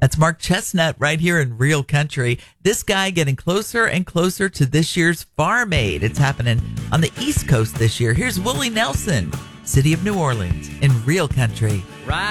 That's Mark Chestnut right here in Real Country. This guy getting closer and closer to this year's Farm Aid. It's happening on the East Coast this year. Here's Willie Nelson, City of New Orleans in Real Country. Right.